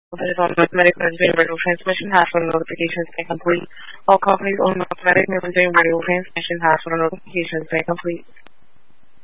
Automatic messaging radio transmission hospital notifications may complete. All companies own automatic messaging radio transmission hospital notifications may complete.